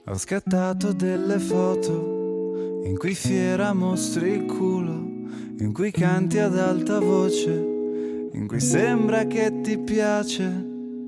Ho scattato delle foto in cui fiera mostri il culo, in cui canti ad alta voce, in cui sembra che ti piace.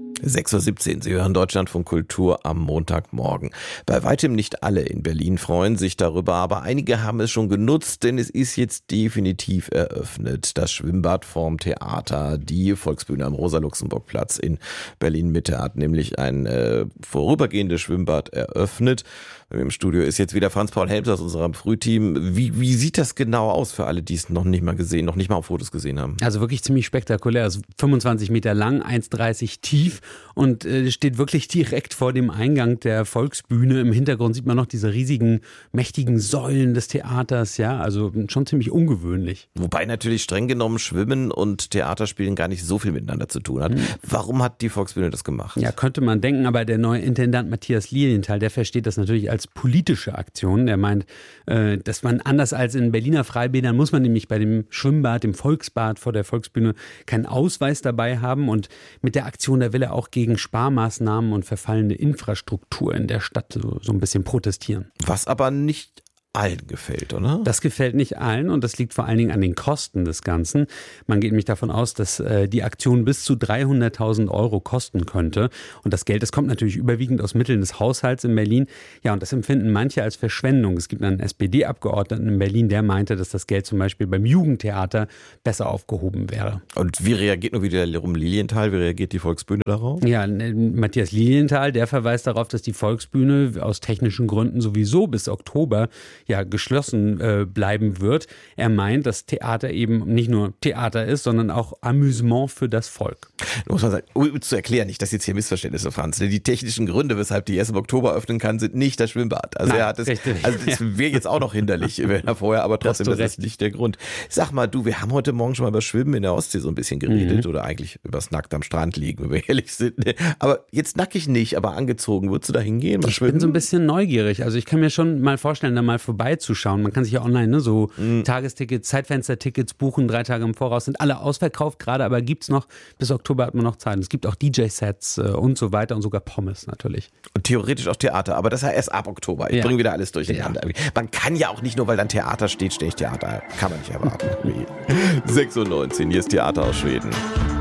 6:17 Uhr, Sie hören Deutschlandfunk Kultur am Montagmorgen. Bei weitem nicht alle in Berlin freuen sich darüber, aber einige haben es schon genutzt, denn es ist jetzt definitiv eröffnet. Das Schwimmbad vorm Theater, die Volksbühne am Rosa-Luxemburg-Platz in Berlin-Mitte hat nämlich ein vorübergehendes Schwimmbad eröffnet. Im Studio ist jetzt wieder Franz-Paul Helms aus unserem Frühteam. Wie sieht das genau aus für alle, die es noch nicht mal auf Fotos gesehen haben? Also wirklich ziemlich spektakulär. Es ist 25 Meter lang, 1,30 tief und steht wirklich direkt vor dem Eingang der Volksbühne. Im Hintergrund sieht man noch diese riesigen, mächtigen Säulen des Theaters. Ja, also schon ziemlich ungewöhnlich. Wobei natürlich streng genommen Schwimmen und Theaterspielen gar nicht so viel miteinander zu tun hat. Warum hat die Volksbühne das gemacht? Ja, könnte man denken, aber der neue Intendant Matthias Lilienthal, der versteht das natürlich als politische Aktion. Er meint, dass man anders als in Berliner Freibädern muss man nämlich bei dem Schwimmbad, dem Volksbad vor der Volksbühne keinen Ausweis dabei haben und mit der Aktion, da will er auch gegen Sparmaßnahmen und verfallende Infrastruktur in der Stadt so ein bisschen protestieren. Was aber nicht allen gefällt, oder? Das gefällt nicht allen und das liegt vor allen Dingen an den Kosten des Ganzen. Man geht nämlich davon aus, dass die Aktion bis zu 300.000 Euro kosten könnte. Und das Geld, das kommt natürlich überwiegend aus Mitteln des Haushalts in Berlin. Ja, und das empfinden manche als Verschwendung. Es gibt einen SPD-Abgeordneten in Berlin, der meinte, dass das Geld zum Beispiel beim Jugendtheater besser aufgehoben wäre. Und wie reagiert nur wiederum Lilienthal? Wie reagiert die Volksbühne darauf? Ja, Matthias Lilienthal, der verweist darauf, dass die Volksbühne aus technischen Gründen sowieso bis Oktober geschlossen bleiben wird. Er meint, dass Theater eben nicht nur Theater ist, sondern auch Amüsement für das Volk. Da muss man sagen, zu erklären, nicht, dass jetzt hier Missverständnisse, Franz. Die technischen Gründe, weshalb die erst im Oktober öffnen kann, sind nicht das Schwimmbad. Also Nein, er hat es, also das wäre jetzt auch noch hinderlich, wenn er vorher, aber trotzdem, das ist nicht der Grund. Sag mal, wir haben heute Morgen schon mal über Schwimmen in der Ostsee so ein bisschen geredet oder eigentlich übers nackt am Strand liegen, wenn wir ehrlich sind. Aber jetzt nackig nicht, aber angezogen. Würdest du da hingehen? Ich bin so ein bisschen neugierig. Also ich kann mir schon mal vorstellen, da mal vorbeizuschauen. Man kann sich ja online so Tagestickets, Zeitfenstertickets buchen, 3 Tage im Voraus. Sind alle ausverkauft gerade, aber gibt's noch, bis Oktober hat man noch Zeit. Es gibt auch DJ-Sets und so weiter und sogar Pommes natürlich. Und theoretisch auch Theater, aber das ist ja erst ab Oktober. Ich bringe wieder alles durcheinander. Ja. Man kann ja auch nicht nur, weil dann Theater steht, stehe ich Theater. Kann man nicht erwarten. 6:19 Uhr, hier ist Theater aus Schweden.